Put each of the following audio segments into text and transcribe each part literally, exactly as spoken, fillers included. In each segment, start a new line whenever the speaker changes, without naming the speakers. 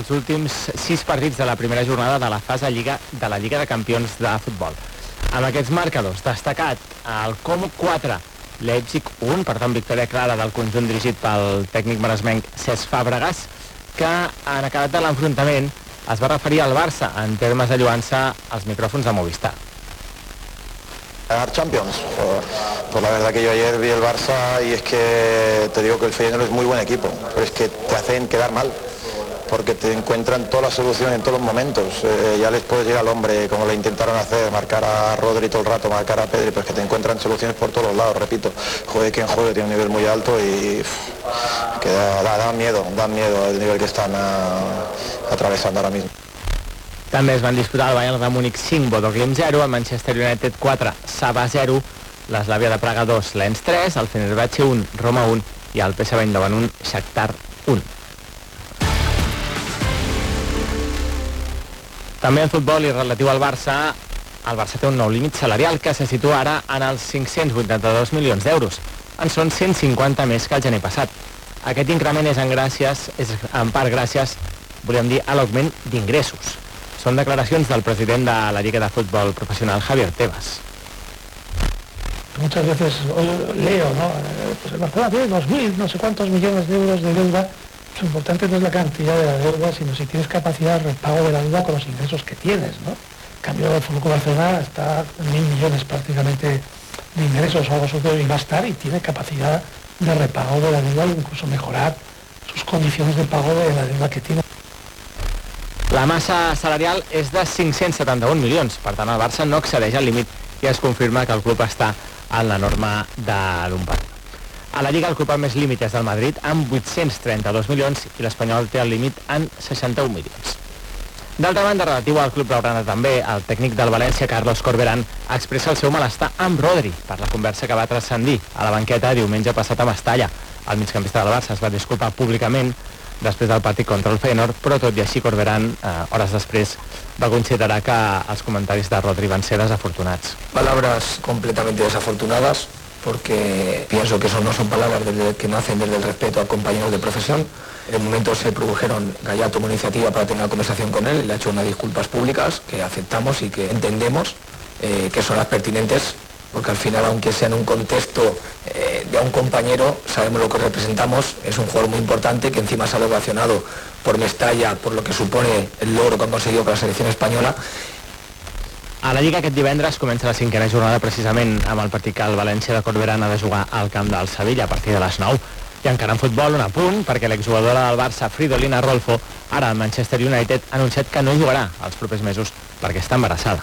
els últims sis partits de la primera jornada de la fase Lliga de la Lliga de Campions de futbol. Amb aquests marcadors, destacat el Como quatre, Leipzig un, per tant victòria clara del conjunt dirigit pel tècnic maresmenc Cesc Fàbregas, que en acabat de l'enfrontament es va referir al Barça en termes de lluança als micròfons de Movistar.
Ganar Champions, pues, pues la verdad que yo ayer vi el Barça y es que te digo que el Feyenoord es muy buen equipo, pero es que te hacen quedar mal, porque te encuentran todas las soluciones en todos los momentos. Eh, ya les puedes llegar al hombre, como le intentaron hacer, marcar a Rodri todo el rato, marcar a Pedri, pues que te encuentran soluciones por todos los lados, repito. Juegue quien juegue, tiene un nivel muy alto y uf, que da, da, da miedo, da miedo el nivel que están a, atravesando ahora mismo.
També es van disputar el Bayern de Múnich cinc, Bodo Glimt zero, el Manchester United quatre, Saba zero, l'Slavia de Praga dos, Lens tres, el Fenerbahce un, Roma un i el P S V Eindhoven un, Shakhtar un. També en futbol i relatiu al Barça, el Barça té un nou límit salarial que se situa ara en els cinc-cents vuitanta-dos milions d'euros. En són cent cinquanta més que el gener passat. Aquest increment és en, gràcies, és en part gràcies, volíem dir, a l'augment d'ingressos. Són declaracions del president de la Lliga de Fútbol Profesional, Javier Tebas.
Muchas veces leo, ¿no? Pues el Barcelona tiene dos mil, no sé cuántos millones de euros de deuda. Lo importante no es la cantidad de la deuda, sino si tienes capacidad de repago de la deuda con los ingresos que tienes, ¿no? En cambio, el Fútbol Barcelona está en mil millones prácticamente de ingresos o algo sobre y va a estar y tiene capacidad de repago de la deuda e incluso mejorar sus condiciones de pago de la deuda que tiene.
La massa salarial és de cinc-cents setanta-un milions, per tant el Barça no excedeix el límit i es confirma que el club està en la norma de l'Umpar. A la Lliga el club amb més límit és del Madrid amb vuit-cents trenta-dos milions i l'Espanyol té el límit en seixanta-un milions. D'altra banda, relatiu al club blaugrana també, el tècnic del València, Carlos Corberán, expressa el seu malestar amb Rodri per la conversa que va transcendir a la banqueta diumenge passat a Mestalla. El migcampista del Barça es va disculpar públicament després del partit contra el Feyenoord, però tot i així Corberán, eh, hores després, va considerar que els comentaris de Rodri van ser desafortunats.
Palabras completamente desafortunadas, porque pienso que eso no son palabras desde, que nacen desde el respeto a compañeros de profesión. En el momento se produjeron, Gallá tomó iniciativa para tener una conversación con él, le ha hecho unas disculpas públicas que aceptamos y que entendemos eh, que son las pertinentes, porque al final, aunque sea en un contexto eh, de un compañero, sabemos lo que representamos, es un jugador muy importante que encima se ha ovacionado por Mestalla, por lo que supone el logro que han conseguido con la selección española.
A la Lliga aquest divendres comença la cinquena jornada precisament amb el partit que el València de Corberán ha de jugar al camp del Sevilla a partir de les nou. I encara en futbol un apunt, perquè l'exjugadora del Barça, Fridolina Rolfo, ara al Manchester United, ha anunciat que no jugarà els propers mesos perquè està embarassada.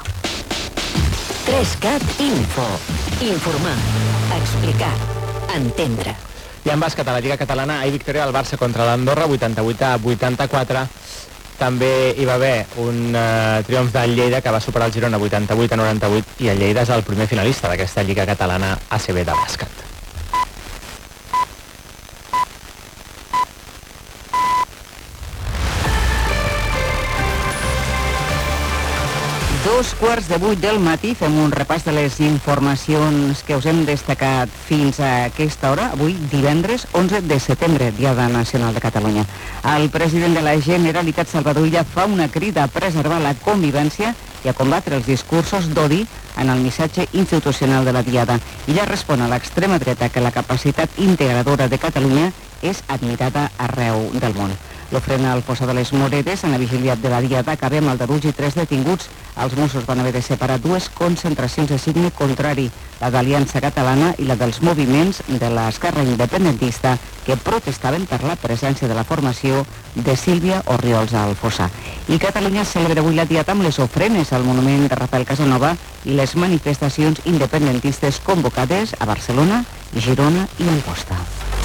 tres cat Info. Informar, explicar, entendre.
I en bàsquet a la Lliga Catalana, ahir victòria del Barça contra l'Andorra, vuitanta-vuit a vuitanta-quatre. També hi va haver un uh, triomf del Lleida que va superar el Girona vuitanta-vuit a noranta-vuit i el Lleida és el primer finalista d'aquesta Lliga Catalana A C B de bàsquet.
Dos quarts de vuit del matí fem un repàs de les informacions que us hem destacat fins a aquesta hora, avui divendres onze de setembre, Diada Nacional de Catalunya. El president de la Generalitat, Salvador Illa, fa una crida a preservar la convivència i a combatre els discursos d'odi en el missatge institucional de la Diada. Illa respon a l'extrema dreta que la capacitat integradora de Catalunya és admirada arreu del món. L'ofrena al Fossar de les Moreres, en la vigília de la Diada, acaba amb Aldarulls i tres detinguts. Els Mossos van haver de separar dues concentracions de signe contrari, la d'Aliança Catalana i la dels moviments de l'esquerra independentista que protestaven per la presència de la formació de Sílvia Orriols al Fossar. I Catalunya celebra avui la Diada amb les ofrenes al monument de Rafael Casanova i les manifestacions independentistes convocades a Barcelona, Girona i Amposta.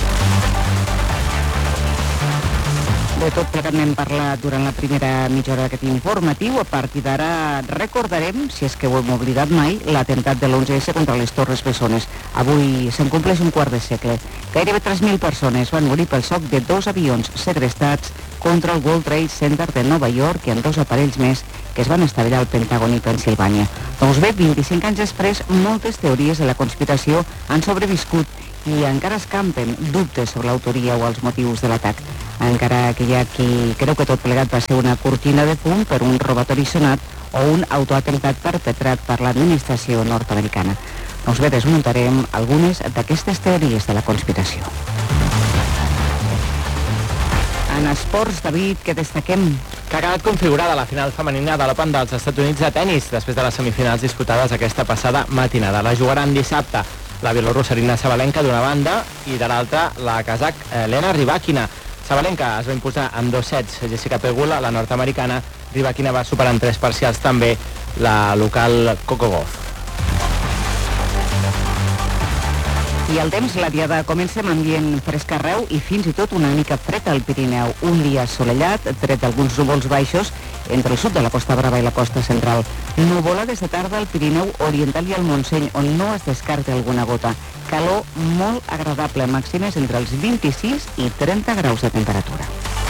De tot plegat n'hem parlat durant la primera mitja hora d'aquest informatiu. A partir d'ara recordarem, si és que ho hem oblidat mai, l'atemptat de l'onze esse contra les Torres Bessones. Avui se'n compleix un quart de segle. Gairebé tres mil persones van morir pel xoc de dos avions segrestats contra el World Trade Center de Nova York i en dos aparells més que es van estavellar al Pentàgon i Pennsilvània. Doncs bé, vint-i-cinc anys després, moltes teories de la conspiració han sobreviscut i encara escampen dubtes sobre l'autoria o els motius de l'atac. Encara que hi ha qui creu que tot plegat va ser una cortina de fum per un robatori sonat o un autoatemptat perpetrat per l'administració nord-americana. Doncs bé, desmuntarem algunes d'aquestes teories de la conspiració. En esports, David, què destaquem?
Que ha quedat configurada la final femenina de l'Open dels Estats Units de tennis després de les semifinals disputades aquesta passada matinada. La jugaran dissabte la bielorrussa Aryna Sabalenka d'una banda i de l'altra la kazakh Elena Rybakina. Sabalenka es va imposar amb dos sets Jessica Pegula, la nord-americana. Rybakina va superar en tres parcials també la local Coco Gauff.
I el temps, la diada comença amb ambient fresc arreu i fins i tot una mica fred al Pirineu. Un dia assolellat, tret d'alguns núvols baixos entre el sud de la Costa Brava i la costa central. Nuvolades de tarda al Pirineu oriental i al Montseny, on no es descarta alguna gota. Calor molt agradable, màximes entre els vint-i-sis i trenta graus de temperatura.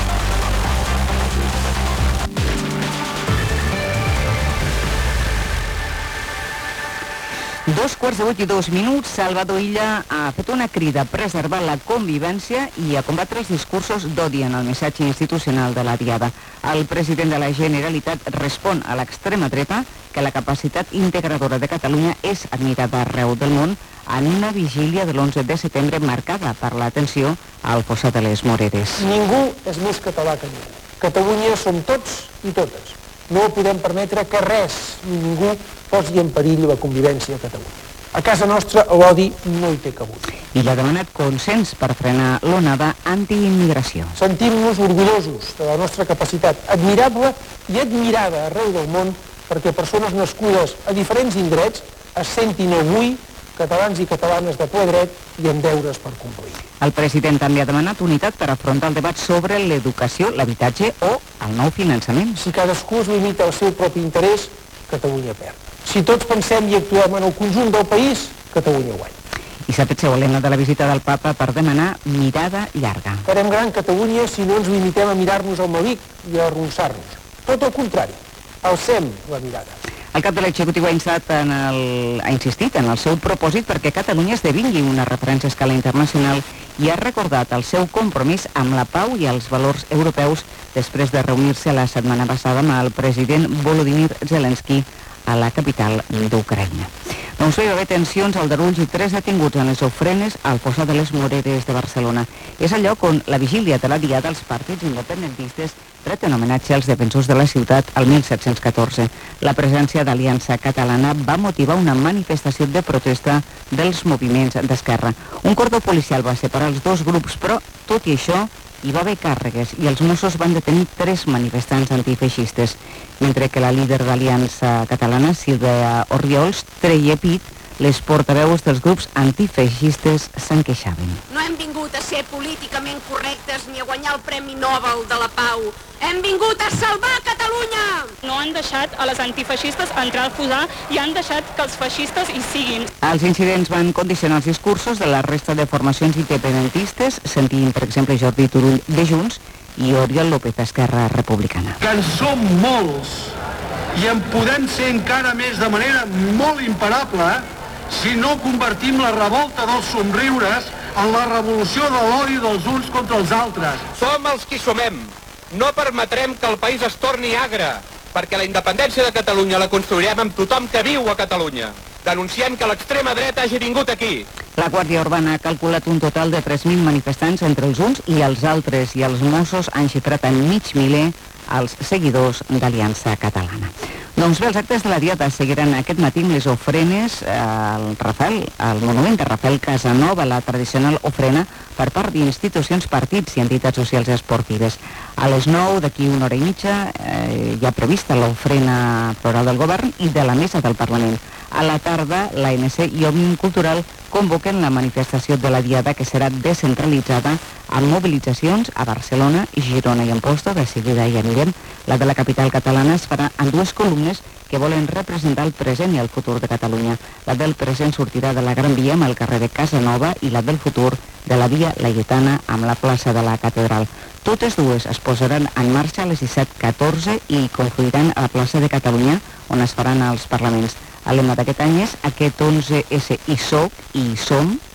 Dos quarts de vuit i dos minuts, Salvador Illa ha fet una crida a preservar la convivència i a combatre els discursos d'odi en el missatge institucional de la diada. El president de la Generalitat respon a l'extrema dreta que la capacitat integradora de Catalunya és admirada arreu del món en una vigília de l'onze de setembre marcada per l'atenció al fossat de les Moreres.
Ningú és més català que ningú. Catalunya som tots i totes. No podem permetre que res ni ningú posi en perill la convivència a Catalunya. A casa nostra l'odi no hi té cabut.
I ha demanat consens per frenar l'onada antiimmigració.
Sentim-nos orgullosos de la nostra capacitat admirable i admirada arreu del món perquè persones nascudes a diferents indrets es sentin avui catalans i catalanes de ple dret i amb deures per complir.
El president també ha demanat unitat per afrontar el debat sobre l'educació, l'habitatge o el nou finançament.
Si cadascú es limita al seu propi interès, Catalunya perd. Si tots pensem i actuem en el conjunt del país, Catalunya guanya.
I s'ha fet seu lema de la visita del papa per demanar mirada llarga.
Farem gran Catalunya si no ens limitem a mirar-nos al malic i a arronsar-nos. Tot el contrari, alcem la mirada.
El cap de l'executiu ha, en el, ha insistit en el seu propòsit perquè Catalunya esdevingui una referència a escala internacional i ha recordat el seu compromís amb la pau i els valors europeus després de reunir-se la setmana passada amb el president Volodymyr Zelensky a la capital d'Ucraïna. Doncs hi va haver tensions, aldarulls i tres detinguts en les ofrenes al fossat de les Moreres de Barcelona. És el lloc on la vigília de la diada els partits independentistes reten homenatge als defensors de la ciutat al mil set-cents catorze. La presència d'Aliança Catalana va motivar una manifestació de protesta dels moviments d'esquerra. Un cordó policial va separar els dos grups, però, tot i això, hi va haver càrregues i els Mossos van detenir tres manifestants antifeixistes, mentre que la líder d'Aliança Catalana, Sílvia Orriols, treia pit, les portaveus dels grups antifeixistes se'n queixaven.
No hem vingut a ser políticament correctes ni a guanyar el Premi Nobel de la Pau. Hem vingut a salvar Catalunya!
No han deixat a les antifeixistes entrar al fossar i han deixat que els feixistes hi siguin.
Els incidents van condicionar els discursos de la resta de formacions independentistes, sentint, per exemple, Jordi Turull de Junts i Oriol López d'Esquerra Republicana.
Que en som molts i en podem ser encara més de manera molt imparable si no convertim la revolta dels somriures en la revolució de l'odi dels uns contra els altres.
Som els qui somem. No permetrem que el país es torni agre, perquè la independència de Catalunya la construirem amb tothom que viu a Catalunya. Denunciem que l'extrema dreta hagi vingut aquí.
La Guàrdia Urbana ha calculat un total de tres mil manifestants entre els uns i els altres i els Mossos han xifrat en mig miler als seguidors d'Aliança Catalana. Doncs bé, els actes de la diada seguiran aquest matí amb les ofrenes al Rafael, al monument de Rafael Casanova, la tradicional ofrena per part d'institucions, partits i entitats socials i esportives. A les nou, d'aquí una hora i mitja, eh, hi ha prevista l'ofrena floral del govern i de la mesa del Parlament. A la tarda, l'A N C i Òmnium Cultural convoquen la manifestació de la diada que serà descentralitzada amb mobilitzacions a Barcelona, Girona i Amposta. De seguida hi anirem. La de la capital catalana es farà en dues columnes que volen representar el present i el futur de Catalunya. La del present sortirà de la Gran Via amb el carrer de Casanova i la del futur de la Via Laietana amb la plaça de la Catedral. Totes dues es posaran en marxa a les disset catorze i confluiran a la plaça de Catalunya, on es faran els parlaments. El lema d'aquest any és aquest onze S i soc i som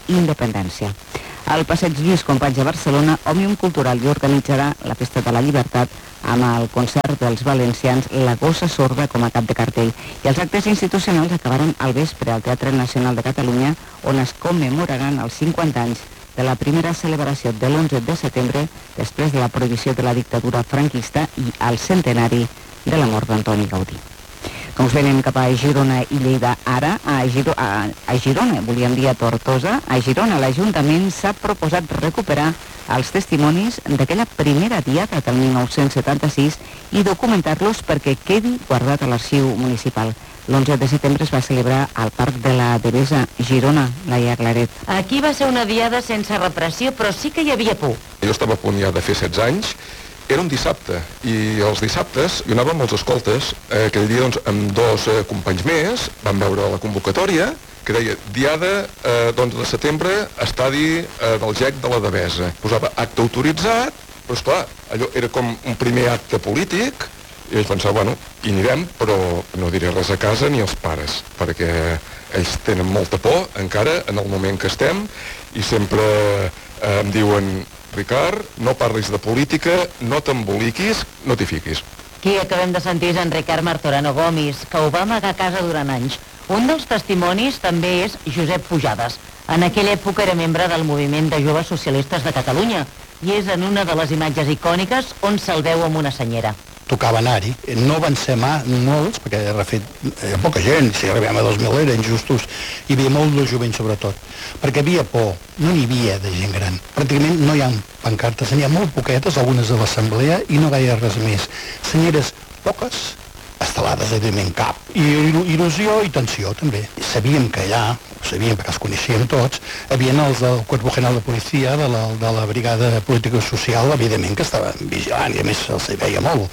independència. Al passeig Lluís Companys de Barcelona, Òmnium Cultural hi organitzarà la Festa de la Llibertat amb el concert dels valencians La Gossa Sorda com a cap de cartell. I els actes institucionals acabaran al vespre al Teatre Nacional de Catalunya, on es commemoraran els cinquanta anys de la primera celebració de l'onze de setembre després de la prohibició de la dictadura franquista i al centenari de la mort d'Antoni Gaudí. Doncs venem cap a Girona i Lleida. Ara, a, Giro, a, a Girona, volíem dir a Tortosa, a Girona l'Ajuntament s'ha proposat recuperar els testimonis d'aquella primera diada del mil nou-cents setanta-sis i documentar-los perquè quedi guardat a l'arxiu municipal. L'onze de setembre es va celebrar al Parc de la Devesa, Girona, Laia Claret.
Aquí va ser una diada sense repressió, però sí que hi havia por.
Jo estava a punt ja de fer setze anys. Era un dissabte, i els dissabtes jo anava amb els escoltes, eh, aquell dia doncs, amb dos eh, companys més, vam veure la convocatòria, que deia Diada eh, d'onze de setembre, estadi eh, del G E C de la Devesa. Posava acte autoritzat, però esclar, allò era com un primer acte polític, i vaig pensar, bueno, hi anirem, però no diré res a casa ni als pares, perquè ells tenen molta por encara en el moment que estem, i sempre eh, em diuen Ricard, no parlis de política, no t'emboliquis, no t'hi fiquis.
Qui acabem de sentir és en Ricard Martorano Gomis, que ho va amagar a casa durant anys. Un dels testimonis també és Josep Pujades. En aquella època era membre del moviment de joves socialistes de Catalunya i és en una de les imatges icòniques on se'l veu amb una senyera.
Tocava anar-hi. No van ser mà, molts, perquè he refet eh, poca gent, si arribem a dos mil eren justos, hi havia molt de jovent sobretot, perquè havia por, no n'hi havia de gent gran. Pràcticament no hi ha pancartes, n'hi ha molt poquetes, algunes de l'assemblea, i no gaire res més. Senyeres poques, estelades evidentment cap, i il·lusió i tensió també. Sabíem que allà, ho sabíem perquè els coneixíem tots, havien els del Cuerpo General de Policia, de la, de la Brigada Política i Social, evidentment que estaven vigilant, i a més se'ls veia molt,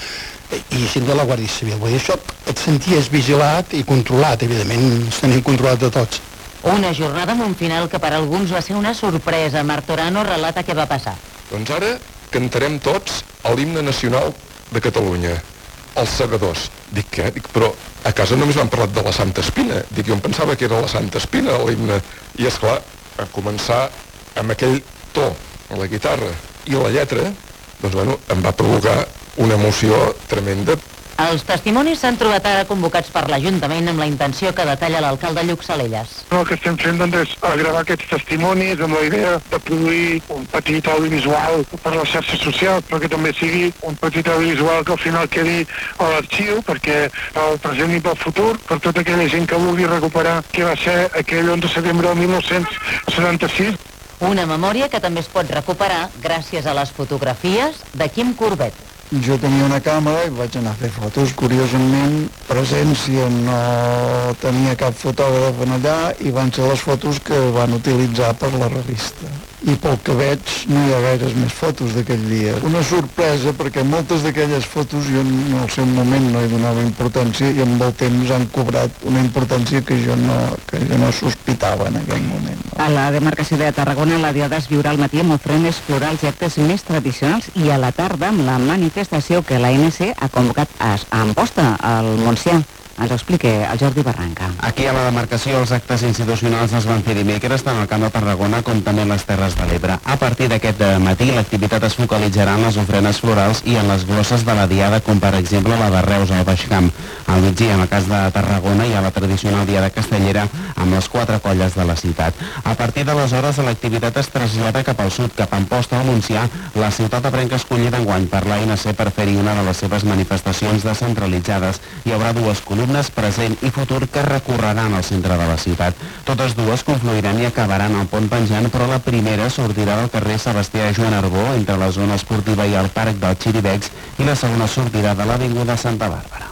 i així de la Guàrdia Civil. Vull dir, això et senties vigilat i controlat, evidentment ens tenim controlat de tots.
Una jornada amb un final que per alguns va ser una sorpresa. Martorano relata què va passar.
Doncs ara cantarem tots l'himne nacional de Catalunya. Els segadors. Dic, què? Dic, però a casa només m'han parlat de la Santa Espina. Dic, jo em pensava que era la Santa Espina, l'himne. I, esclar, a començar amb aquell to, la guitarra i la lletra, doncs, bueno, em va provocar una emoció tremenda.
Els testimonis s'han trobat ara convocats per l'Ajuntament amb la intenció que detalla l'alcalde Lluc Salelles.
El que estem fent doncs, és gravar aquests testimonis amb la idea de produir un petit audiovisual per les xarxes socials, però que també sigui un petit audiovisual que al final quedi a l'arxiu, perquè el present i pel futur, per tota aquella gent que vulgui recuperar què va ser aquell onze de setembre del mil nou-cents setanta-sis.
Una memòria que també es pot recuperar gràcies a les fotografies de Quim Corbet.
Jo tenia una càmera i vaig anar a fer fotos. Curiosament, Presència no tenia cap fotògraf en allà i van ser les fotos que van utilitzar per la revista. I pel que veig no hi ha gaires més fotos d'aquell dia. Una sorpresa perquè moltes d'aquelles fotos jo en el seu moment no hi donava importància i amb el temps han cobrat una importància que jo no, que jo no sospitava en aquell moment. No?
A la demarcació de Tarragona la diada es viurà al matí amb ofrenes florals i actes més tradicionals i a la tarda amb la manifestació que l'A N C ha convocat a Amposta, al Montsià. Ens ho explica el Jordi Barranca.
Aquí a la demarcació els actes institucionals es van fer dimecres tant al Camp de Tarragona com també a les Terres de l'Ebre. A partir d'aquest matí l'activitat es focalitzarà en les ofrenes florals i en les glosses de la diada, com per exemple la de Reus al Baix Camp. Al migdia, en el cas de Tarragona, hi ha la tradicional diada castellera amb les quatre colles de la ciutat. A partir d'aleshores l'activitat es trasllada cap al sud, cap a Amposta al Montsià, la ciutat de Prenca escollida enguany per l'A N C per fer-hi una de les seves manifestacions descentralitzades. Hi haurà dues columnes present i futur que recorreran al centre de la ciutat. Totes dues confluiran i acabaran al pont penjant, però la primera sortirà del carrer Sebastià Joan Arbó entre la zona esportiva i el parc dels Xiribecs i la segona sortirà de l'avinguda Santa Bàrbara.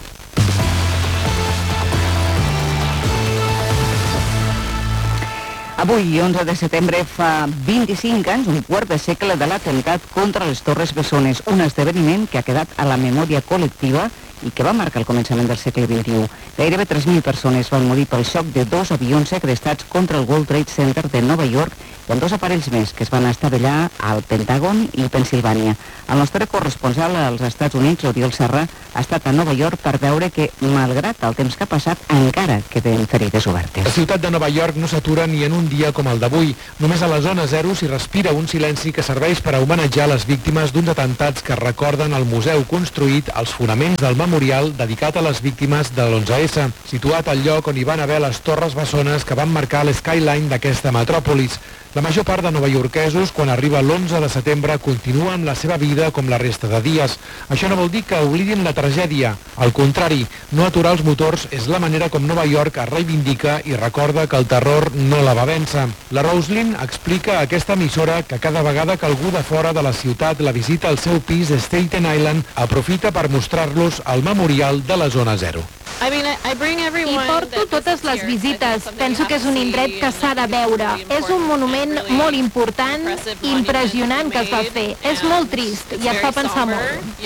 Avui, onze de setembre, fa vint-i-cinc anys, un quart de segle de l'atemptat contra les Torres Bessones, un esdeveniment que ha quedat a la memòria col·lectiva i que va marcar el començament del segle vint-i-u. Gairebé tres mil persones van morir pel xoc de dos avions segrestats contra el World Trade Center de Nova York i amb dos aparells més que es van estavellar al Pentàgon i Pennsilvània. El nostre corresponsal als Estats Units, Oriol Serra, ha estat a Nova York per veure que, malgrat el temps que ha passat, encara queden ferides obertes.
La ciutat de Nova York no s'atura ni en un dia com el d'avui. Només a la zona zero s'hi respira un silenci que serveix per a homenatjar les víctimes d'uns atemptats que recorden el museu construït als fonaments del memorial dedicat a les víctimes de l'onze esse, situat al lloc on hi van haver les torres bessones que van marcar l'skyline d'aquesta metròpolis. La major part de novaiorquesos, quan arriba l'onze de setembre, continua amb la seva vida com la resta de dies. Això no vol dir que oblidin la tragèdia. Al contrari, no aturar els motors és la manera com Nova York es reivindica i recorda que el terror no la va vèncer. La Roslyn explica a aquesta emissora que cada vegada que algú de fora de la ciutat la visita al seu pis de Staten Island, aprofita per mostrar-los el memorial de la zona zero.
Hi porto totes les visites. Penso que és un indret que s'ha de veure. És un monument molt important, impressionant que es va fer. És molt trist i et fa pensar molt.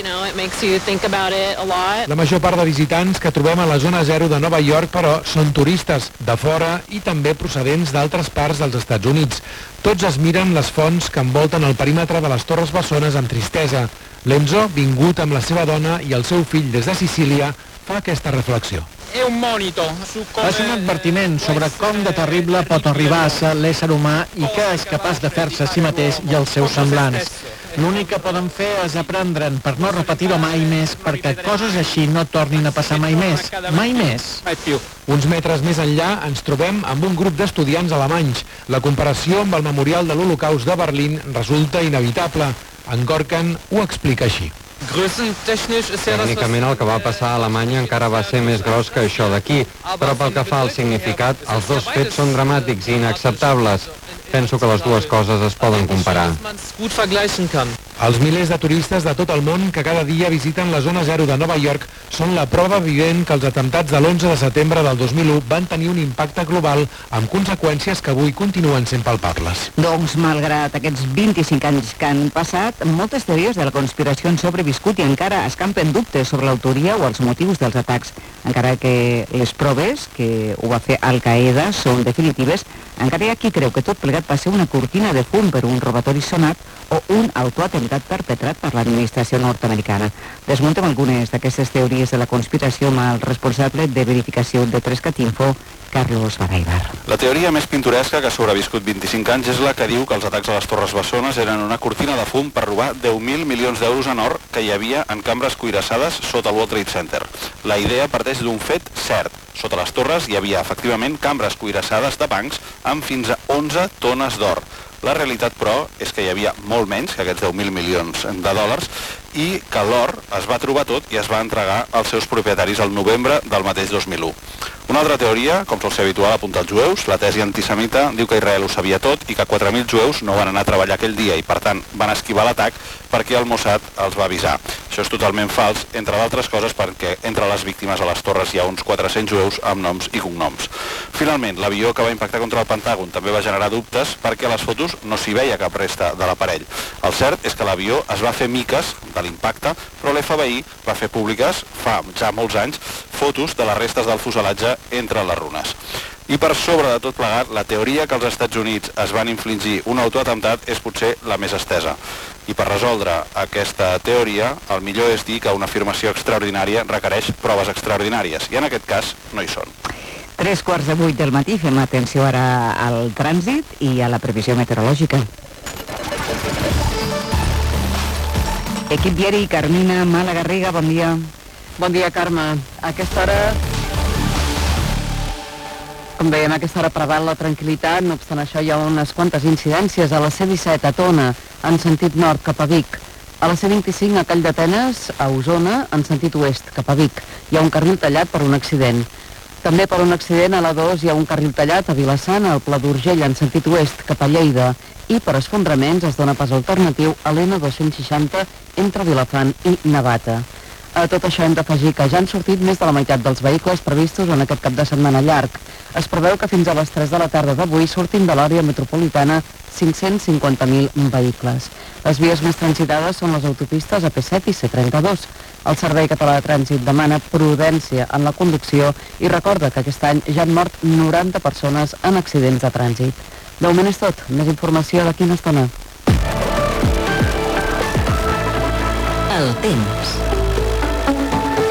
La major part de visitants que trobem a la zona zero de Nova York, però, són turistes de fora i també procedents d'altres parts dels Estats Units. Tots es miren les fonts que envolten el perímetre de les Torres Bessones amb tristesa. L'Enzo, vingut amb la seva dona i el seu fill des de Sicília, fa aquesta reflexió.
És un advertiment sobre com de terrible pot arribar a ser l'ésser humà i què és capaç de fer-se a si mateix i els seus semblants. L'únic que poden fer és aprendre'n per no repetir-ho mai més, perquè coses així no tornin a passar mai més. Mai més.
Uns metres més enllà ens trobem amb un grup d'estudiants alemanys. La comparació amb el memorial de l'Holocaust de Berlín resulta inevitable. En Gorkan ho explica així.
Tècnicament el que va passar a Alemanya encara va ser més gros que això d'aquí, però pel que fa al significat, els dos fets són dramàtics i inacceptables. Penso que les dues coses es poden comparar.
Els milers de turistes de tot el món que cada dia visiten la zona zero de Nova York són la prova vivent que els atemptats de l'onze de setembre del dos mil u van tenir un impacte global amb conseqüències que avui continuen sent palpables.
Doncs, malgrat aquests vint-i-cinc anys que han passat, moltes teories de la conspiració han sobreviscut i encara escampen dubtes sobre l'autoria o els motius dels atacs. Encara que les proves que ho va fer Al-Qaeda són definitives, encara hi ha qui creu que tot plegat va ser una cortina de fum per un robatori sonat o un autoatemptat perpetrat per l'administració nord-americana. Desmuntem algunes d'aquestes teories de la conspiració amb el responsable de verificació de Trescat Info, Carlos Baraibar.
La teoria més pintoresca que ha sobreviscut vint-i-cinc anys és la que diu que els atacs a les Torres Bessones eren una cortina de fum per robar deu mil milions d'euros en or que hi havia en cambres cuirassades sota el World Trade Center. La idea parteix d'un fet cert. Sota les torres hi havia efectivament cambres cuirassades de bancs amb fins a onze tones d'or. La realitat, però, és que hi havia molt menys que aquests deu mil milions de dòlars i que l'or es va trobar tot i es va entregar als seus propietaris al novembre del mateix dos mil u. Una altra teoria, com sol ser habitual, apunta als jueus. La tesi antisemita diu que Israel ho sabia tot i que quatre mil jueus no van anar a treballar aquell dia i, per tant, van esquivar l'atac perquè el Mossad els va avisar. Això és totalment fals, entre d'altres coses perquè entre les víctimes a les torres hi ha uns quatre-cents jueus amb noms i cognoms. Finalment, l'avió que va impactar contra el Pentàgon també va generar dubtes perquè a les fotos no s'hi veia cap resta de l'aparell. El cert és que l'avió es va fer miques de l'impacte, però l'F B I va fer públiques, fa ja molts anys, fotos de les restes del fuselatge entre les runes. I per sobre de tot plegat, la teoria que els Estats Units es van infligir un autoatemptat és potser la més estesa. I per resoldre aquesta teoria, el millor és dir que una afirmació extraordinària requereix proves extraordinàries, i en aquest cas no hi són.
Tres quarts de vuit del matí, fem atenció ara al trànsit i a la previsió meteorològica. Equip diari, Carmina Malagarriga, bon dia.
Bon dia, Carme. A aquesta hora, com dèiem, a aquesta hora preval la tranquil·litat, no obstant això hi ha unes quantes incidències a la C disset a Tona, en sentit nord cap a Vic. A la C vint-i-cinc a Call d'Atenes, a Osona, en sentit oest cap a Vic. Hi ha un carril tallat per un accident. També per un accident a la dos hi ha un carril tallat a Vilassana, al Pla d'Urgell, en sentit oest cap a Lleida. I per esfondraments es dona pas alternatiu a l'N dos-cents seixanta entre Vilafant i Navata. A tot això hem d'afegir que ja han sortit més de la meitat dels vehicles previstos en aquest cap de setmana llarg. Es preveu que fins a les tres de la tarda d'avui surtin de l'àrea metropolitana cinc-cents cinquanta mil vehicles. Les vies més transitades són les autopistes A P set i C trenta-dos. El Servei Català de Trànsit demana prudència en la conducció i recorda que aquest any ja han mort noranta persones en accidents de trànsit. De moment és tot. Més informació d'aquí una estona.
El temps.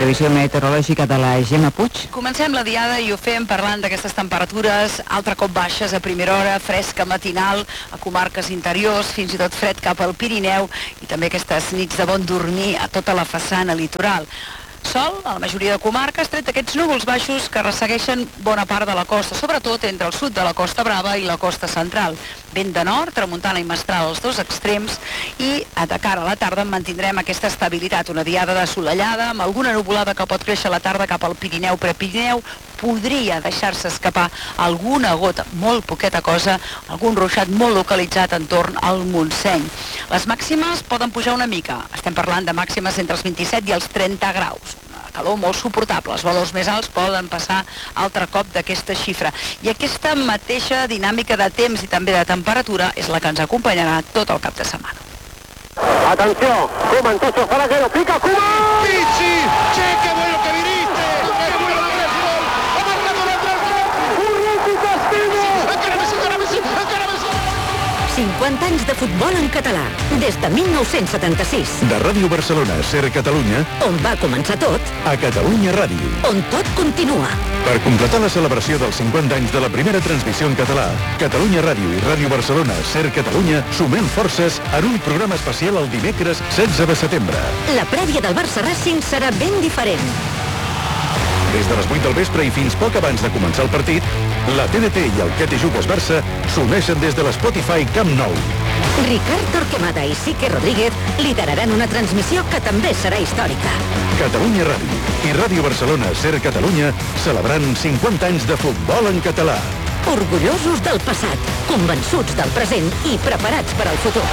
previsió meteorològica de la Gemma Puig.
Comencem la diada i ho fem parlant d'aquestes temperatures, altre cop baixes a primera hora, fresca matinal a comarques interiors, fins i tot fred cap al Pirineu i també aquestes nits de bon dormir a tota la façana litoral. Sol a la majoria de comarques, tret d'aquests núvols baixos que ressegueixen bona part de la costa, sobretot entre el sud de la Costa Brava i la costa central. Vent de nord, tramuntana i mestral als dos extrems i de cara a la tarda mantindrem aquesta estabilitat, una diada assolellada amb alguna nuvolada que pot créixer a la tarda cap al Pirineu, Prepirineu, podria deixar-se escapar alguna gota, molt poqueta cosa, algun ruixat molt localitzat entorn al Montseny. Les màximes poden pujar una mica, estem parlant de màximes entre els vint-i-set i els trenta graus. Calor molt suportable, els valors més alts poden passar altre cop d'aquesta xifra. I aquesta mateixa dinàmica de temps i també de temperatura és la que ens acompanyarà tot el cap de setmana.
Atenció, Koeman, Tocho, Zaraguero, pica Koeman!
Pizzi, che, que bueno que viniste! ¡Qué bueno que eres gol! ¡Ha marcado la Atlético!
¡Urruti Castigo!
¡Encara Messi, encara Messi, encara Messi!
cinquanta anys de futbol en català, des de mil nou-cents setanta-sis.
De Ràdio Barcelona, Ser Catalunya,
On va començar tot,
a Catalunya Ràdio.
on tot continua.
Per completar la celebració dels cinquanta anys de la primera transmissió en català, Catalunya Ràdio i Ràdio Barcelona, Ser Catalunya, sumem forces en un programa especial el dimecres setze de setembre.
La prèvia del Barça Racing serà ben diferent.
Des de les vuit del vespre i fins poc abans de començar el partit, la T N T i el Que te jugues Barça s'uneixen des de l'Spotify Camp Nou.
Ricard Torquemada i Sique Rodríguez lideraran una transmissió que també serà històrica.
Catalunya Ràdio i Ràdio Barcelona, Ser Catalunya, celebrant cinquanta anys de futbol en català.
Orgullosos del passat, convençuts del present i preparats per al futur.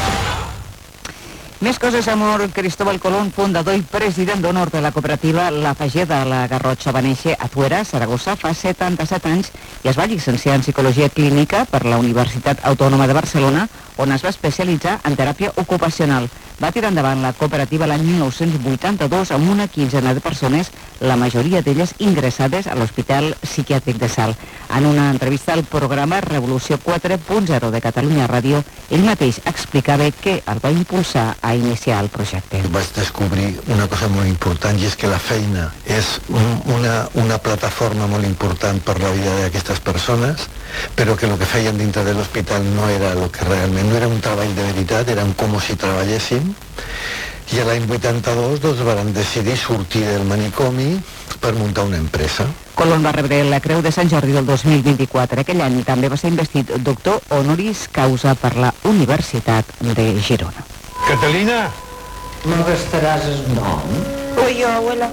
Més coses, amor. Cristóbal Colón, fundador i president d'honor de la cooperativa La Fageda de la Garrotxa, va néixer a Tuera, Saragossa, fa setanta-set anys i es va llicenciar en Psicologia Clínica per la Universitat Autònoma de Barcelona, on es va especialitzar en teràpia ocupacional. Va tirar endavant la cooperativa l'any mil nou-cents vuitanta-dos amb una quinzena de persones, la majoria d'elles ingressades a l'Hospital Psiquiàtric de Salt. En una entrevista al programa Revolució quatre punt zero de Catalunya Ràdio, ell mateix explicava què el va impulsar a iniciar el projecte.
Vaig descobrir una cosa molt important i és que la feina és un, una, una plataforma molt important per la vida d'aquestes persones, però que el que feien dintre de l'hospital no era el que realment, no era un treball de veritat, era un com si treballéssim. I a l'any vuitanta-dos doncs, van decidir sortir del manicomi per muntar una empresa.
Colón va rebre la Creu de Sant Jordi del dos mil vint-i-quatre. Aquell any també va ser investit doctor honoris causa per la Universitat de Girona.
Catalina!
No gastaràs el nom?
Ui, jo, abuela.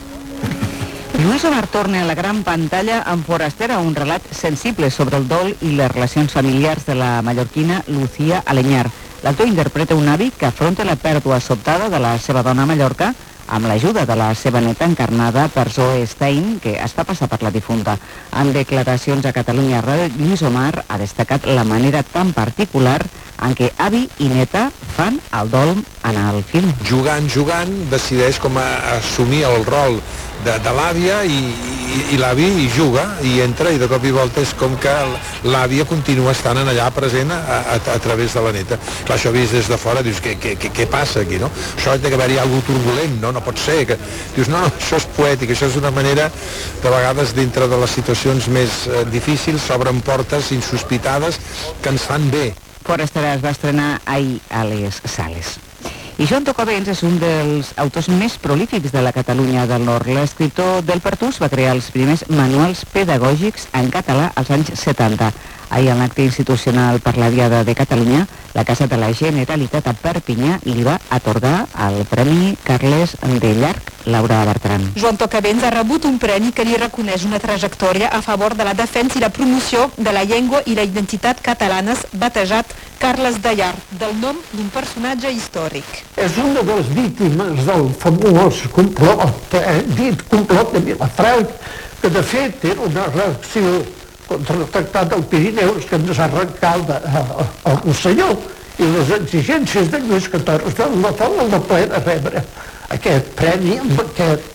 Lluís Omar torna a la gran pantalla amb Forastera, un relat sensible sobre el dol i les relacions familiars de la mallorquina Lucía Aleñar. L'actor interpreta un avi que afronta la pèrdua sobtada de la seva dona a Mallorca amb l'ajuda de la seva neta encarnada per Zoe Stein, que es fa passar per la difunta. En declaracions a Catalunya Ràdio, Lluís Omar ha destacat la manera tan particular en què avi i neta fan el dol en el film.
Jugant, jugant, decideix com a assumir el rol de, de l'àvia i, i, i l'avi hi juga i entra i de cop i volta és com que l'àvia continua estant allà present a, a, a través de la neta. Clar, això vist des de fora, dius, què, què, què, què passa aquí, no? Això ha d'haver-hi alguna cosa turbulent, no? No pot ser. Que... Dius, no, no, això és poètic, això és una manera, de vegades, dintre de les situacions més eh, difícils, s'obren portes insospitades que ens fan bé.
Forastera es va estrenar ahir a les sales. I Joan Tocabens és un dels autors més prolífics de la Catalunya del Nord. L'escriptor del Pertús va crear els primers manuals pedagògics en català als anys setanta. Ahir, en l'acte institucional per la Diada de Catalunya, la Casa de la Generalitat a Perpinyà li va atorgar el Premi Carles de Llarg Laura Bertran.
Joan Tocabens ha rebut un premi que li reconeix una trajectòria a favor de la defensa i la promoció de la llengua i la identitat catalanes, batejat Carles de Llarg, del nom d'un personatge històric.
És una de les víctimes del famós complot, eh, dit complot de Vilafranc, que de fet era una reacció contra el Tractat del Pirineus que ens arrencà el Rosselló i les exigències de Lluís catorze del no fa el ple de rebre aquest premi amb aquest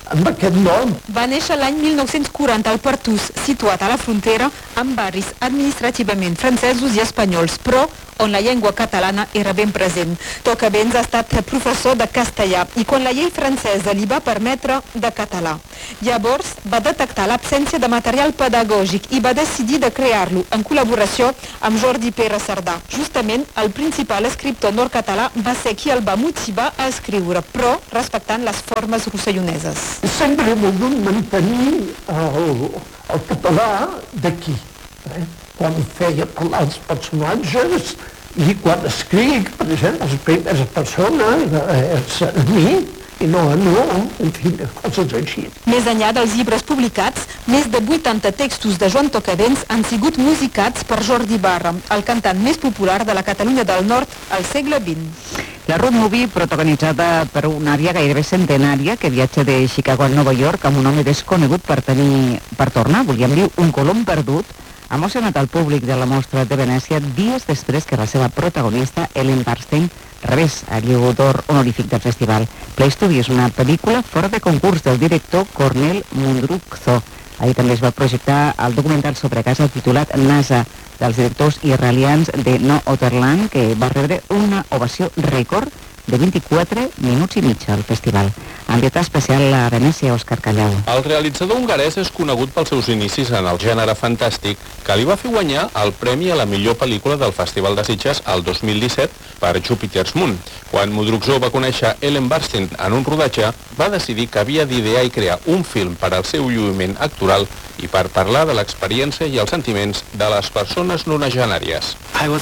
amb aquest nom. Va néixer l'any mil nou-cents quaranta al Pertús, situat a la frontera amb barris administrativament francesos i espanyols, però on la llengua catalana era ben present. Tocavents ha estat professor de castellà i quan la llei francesa li va permetre de català. Llavors va detectar l'absència de material pedagògic i va decidir de crear-lo en col·laboració amb Jordi Pere Cerdà. Justament el principal escriptor nord-català va ser qui el va motivar a escriure, però respectant les formes rosselloneses.
Sempre he volgut mantenir el, el català d'aquí. Eh? Quan feia parlar els personatges i quan escric, per exemple, les primeres persones, és a mi i no a no, en fi, coses així.
Més enllà dels llibres publicats, més de vuitanta textos de Joan Tocavents han sigut musicats per Jordi Barra, el cantant més popular de la Catalunya del Nord al segle vint.
La road movie, protagonitzada per una àvia gairebé centenària que viatja de Chicago a Nova York amb un home desconegut per tenir, per tornar, volíem dir, un colom perdut, ha emocionat el públic de la mostra de Venècia dies després que la seva protagonista, Ellen Burstyn, rebés el Lleó d'Or honorífic del festival. Place to Be és una pel·lícula fora de concurs del director Cornel Mundruczó. Ahir també es va projectar el documental sobre casa titulat NASA, dels directors israelians de No Otherland, que va rebre una ovació rècord de vint-i-quatre minuts i mig al festival. Enviat especial a Venècia, Òscar Callau.
El realitzador hongarès és conegut pels seus inicis en el gènere fantàstic, que li va fer guanyar el premi a la millor pel·lícula del Festival de Sitges el dos mil disset per Jupiter's Moon. Quan Mundruczó va conèixer Ellen Burstyn en un rodatge, va decidir que havia d'idear i crear un film per al seu lluïment actoral i per parlar de l'experiència i els sentiments de les persones nonagenàries.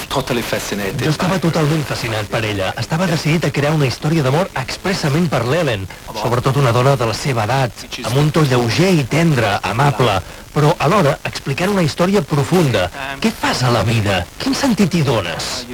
Jo estava totalment fascinat per ella. Estava decidit a crear una història d'amor expressament per l'Ellen, sobretot una dona de la seva edat, amb un to lleuger i tendre, amable, però alhora explicar una història profunda. Què fas a la vida? Quin sentit hi dones?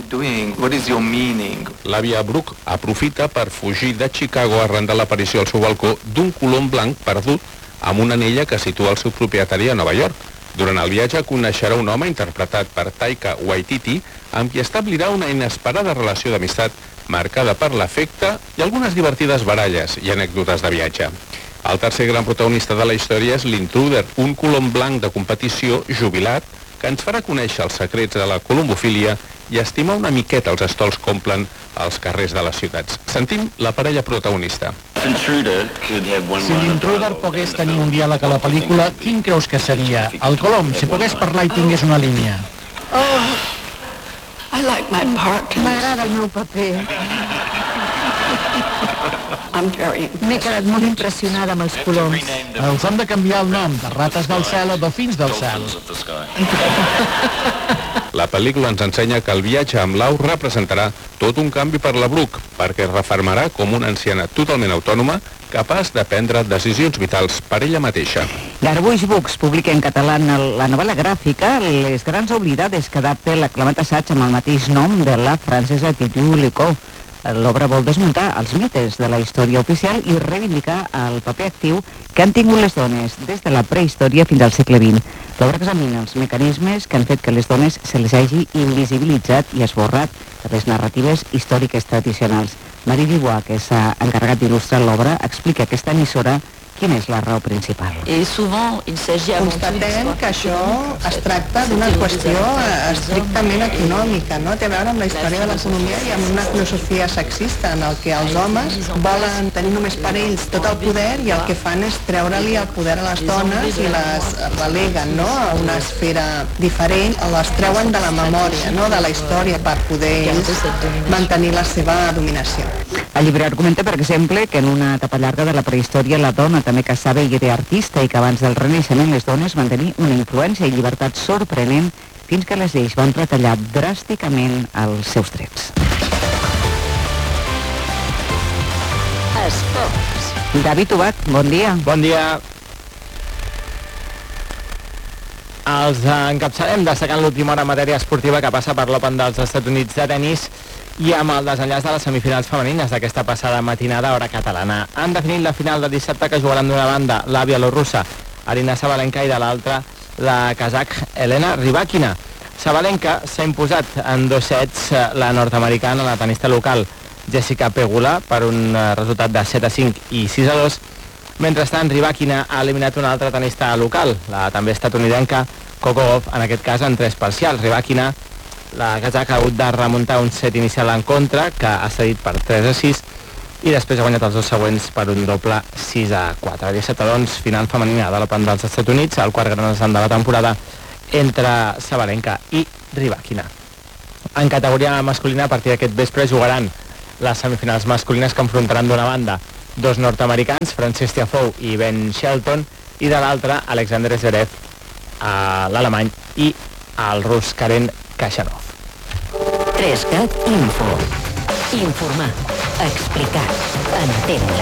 L'àvia Brooke aprofita per fugir de Chicago arran de l'aparició al seu balcó d'un colom blanc perdut amb una anella que situa el seu propietari a Nova York. Durant el viatge coneixerà un home interpretat per Taika Waititi amb qui establirà una inesperada relació d'amistat marcada per l'afecte i algunes divertides baralles i anècdotes de viatge. El tercer gran protagonista de la història és l'Intruder, un colom blanc de competició jubilat que ens farà conèixer els secrets de la colombofília i estimar una miqueta els estols que omplen els carrers de les ciutats. Sentim la parella protagonista.
Si l'Intruder pogués tenir un diàleg a la pel·lícula, quin creus que seria? El colom, si pogués parlar i tingués una línia.
Oh, I like my part. M'agrada el meu paper. M'he quedat molt impressionada amb els coloms.
Els hem de canviar el nom, de rates del cel a dofins del cel.
La pel·lícula ens ensenya que el viatge amb l'au representarà tot un canvi per la Brooke, perquè es refermarà com una anciana totalment autònoma, capaç de prendre decisions vitals per ella mateixa.
Garbuix Books publica en català la novel·la gràfica Les grans oblidades, que adapta l'aclamat assaig amb el mateix nom de la francesa Titu Licó. L'obra vol desmuntar els mites de la història oficial i reivindicar el paper actiu que han tingut les dones des de la prehistòria fins al segle vint. L'obra examina els mecanismes que han fet que les dones se les hagi invisibilitzat i esborrat de les narratives històriques tradicionals. Marie Dubois, que s'ha encarregat d'il·lustrar l'obra, explica a aquesta emissora quina és la raó principal.
Constatem que això es tracta d'una qüestió estrictament econòmica, no? Té a veure amb la història de l'economia i amb una filosofia sexista en el que els homes volen tenir només per ells tot el poder i el que fan és treure-li el poder a les dones i les releguen, no?, a una esfera diferent, o les treuen de la memòria, no?, de la història per poder ells mantenir la seva dominació.
El llibre argumenta, per exemple, que en una etapa llarga de la prehistòria la dona també caçava i era artista i que abans del Renaixement les dones van tenir una influència i llibertat sorprenent fins que les lleis van retallar dràsticament els seus drets.
Esports.
David Ubat, bon dia.
Bon dia. Els encapçalem destacant l'última hora en matèria esportiva que passa per l'Open dels Estats Units de tenis i amb el desenllaç de les semifinals femenines d'aquesta passada matinada hora catalana. Han definit la final de dissabte, que jugaran d'una banda la bielorrussa Arina Sabalenka i de l'altra la kazakh Elena Rybakina. Sabalenka s'ha imposat en dos sets la nord-americana, la tenista local Jessica Pegula, per un resultat de set a cinc i sis a dos, Mentrestant, Rybakina ha eliminat una altra tenista local, la també estatunidenca Coco Gauff, en aquest cas en tres parcials. Rybakina, la kazakh, ha hagut de remuntar un set inicial en contra, que ha cedit per tres a sis, i després ha guanyat els dos següents per un doble sis a quatre. Dissabte, doncs, final femenina de l'Open dels Estats Units, el quart gran slam de la temporada entre Sabalenka i Rybakina. En categoria masculina, a partir d'aquest vespre, jugaran les semifinals masculines que enfrontaran d'una banda dos nord-americans, Frances Tiafoe i Ben Shelton, i de l'altra, Alexander Zverev, l'alemany, i el rus Karen Khachanov.
tres cat Info. Informar, explicar, entendre.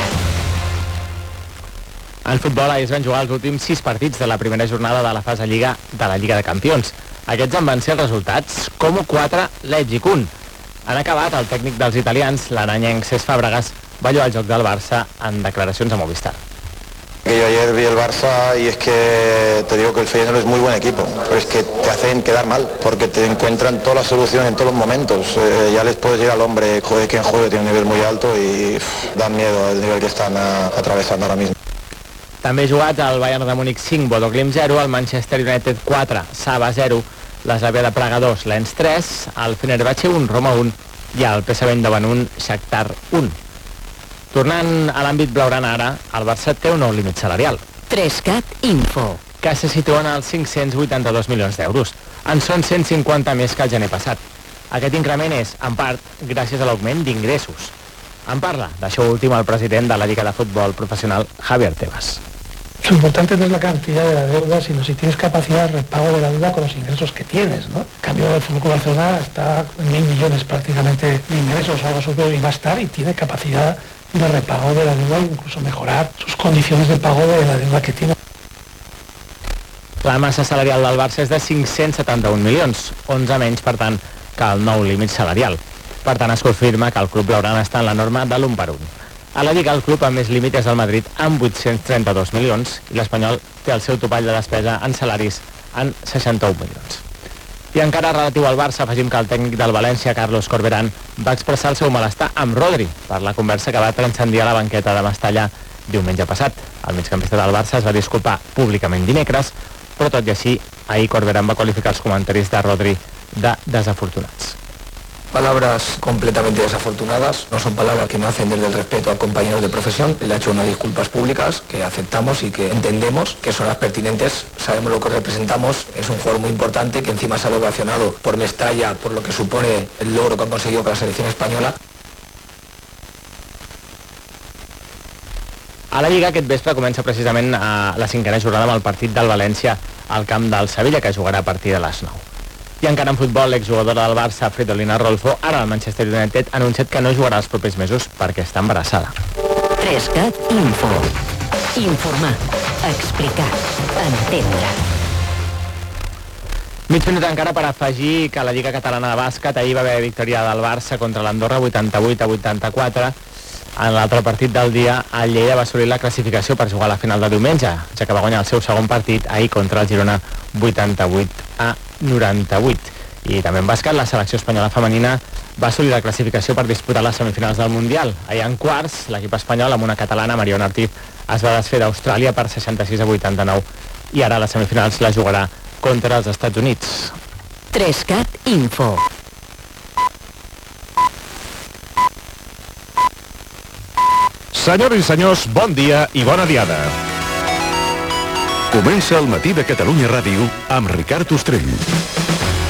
En futbol, ahir es van jugar els últims sis partits de la primera jornada de la fase Lliga de la Lliga de Campions. Aquests en van ser els resultats: Como quatre, Leipzig un. Han acabat, el tècnic dels italians, l'aranyenc Cesc Fàbregas, va lloar el joc del Barça en declaracions a Movistar.
Yo ayer vi el Barça y es que te digo que el Feyenoord es muy buen equipo, pero es que te hacen quedar mal, porque te encuentran todas las soluciones en todos los momentos. Eh, ya les puedes llegar al hombre, joder, que en juego tiene un nivel muy alto y pff, dan miedo el nivel que están a, atravesando ahora mismo.
També jugat el Bayern de Múnich cinc, Bodo Glimt zero, el Manchester United quatre, Saba zero, l'Slavia de Praga dos, Lens tres, el Fenerbahce un, Roma un i el P S V Eindhoven un, Shakhtar un. Tornant a l'àmbit blaugrana ara, el Barça té un nou límit salarial.
tres cat Info.
Que se situen als cinc-cents vuitanta-dos milions d'euros. En són cent cinquanta més que el gener passat. Aquest increment és, en part, gràcies a l'augment d'ingressos. En parla d'això últim el president de la Lliga de Futbol Professional, Javier Tebas.
Lo importante no es la cantidad de la deuda, sino si tienes capacidad de repago de la deuda con los ingresos que tienes, ¿no? En cambio, el Fútbol Club Barcelona está en mil millones prácticamente de ingresos, algo superior, y va a estar, y tiene capacidad de repago de la deuda, incluso mejorar sus condiciones de pago de la deuda que tiene.
La massa salarial del Barça és de cinc-cents setanta-un milions, onze menys, per tant, que el nou límit salarial. Per tant, es confirma que el club blaugrana està en la norma de l'un per un. A la Lliga, el club amb més límit és el Madrid, amb vuit-cents trenta-dos milions, i l'Espanyol té el seu topall de despesa en salaris en seixanta-un milions. I encara relatiu al Barça, afegim que el tècnic del València, Carlos Corberán, va expressar el seu malestar amb Rodri per la conversa que va transcendir a la banqueta de Mestalla diumenge passat. El migcampista del Barça es va disculpar públicament dimecres, però tot i així, ahir Corberán va qualificar els comentaris de Rodri de desafortunats.
Palabras completamente desafortunadas, no son palabras que nacen desde el respeto al compañero de profesión. Le ha hecho unas disculpas públicas que aceptamos y que entendemos que son las pertinentes, sabemos lo que representamos, es un jugador muy importante que encima se ha ovacionado por Mestalla, por lo que supone el logro que han conseguido con la selección española.
A la Lliga aquest vespre comença precisament a la cinquena jornada amb el partit del València al camp del Sevilla, que jugarà a partir de les nou. I encara en futbol, l'exjugadora del Barça, Fridolina Rolfo, ara al Manchester United, ha anunciat que no jugarà els propers mesos perquè està embarassada.
tres cat Info. Informar, explicar, entendre.
Mig minut encara per afegir que a la Lliga Catalana de Bàsquet ahir va haver victòria del Barça contra l'Andorra, vuitanta-vuit a vuitanta-quatre. En l'altre partit del dia, el Lleida va assolir la classificació per jugar a la final de diumenge, ja que va guanyar el seu segon partit ahir contra el Girona, vuitanta-vuit a noranta-vuit. I també en bàsquet, la selecció espanyola femenina va assolir la classificació per disputar les semifinals del Mundial. Ahir en quarts, l'equip espanyol, amb una catalana, Mariona Ortiz, es va desfer d'Austràlia per seixanta-sis a vuitanta-nou i ara a les semifinals la jugarà contra els Estats Units.
tres cat Info.
Senyores i senyors, bon dia i bona diada. Comença el matí de Catalunya Ràdio amb Ricard Ostrell.